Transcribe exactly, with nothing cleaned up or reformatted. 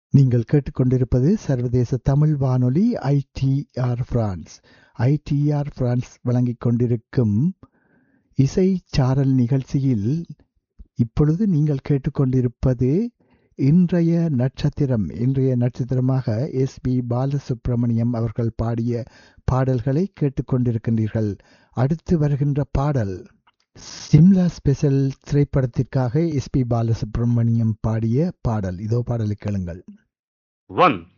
நீங்கள் கேட்டுக்கொண்டிருப்பது சர்வதேச தமிழ் வானொலி ஐடிஆர் பிரான்ஸ். ஐடிஆர் பிரான்ஸ் வழங்கிக் கொண்டிருக்கும் இசை சாரல் நிகழ்ச்சியில் இப்பொழுது நீங்கள் கேட்டுக்கொண்டிருப்பது இன்றைய நட்சத்திரம். இன்றைய நட்சத்திரமாக எஸ் பி பாலசுப்ரமணியம் அவர்கள் பாடிய பாடல்களை கேட்டுக்கொண்டிருக்கின்றீர்கள். அடுத்து வருகின்ற பாடல் சிம்லா ஸ்பெஷல் திரைப்படத்திற்காக எஸ் பி பாலசுப்ரமணியம் பாடிய பாடல். இதோ பாடலை கேளுங்கள். One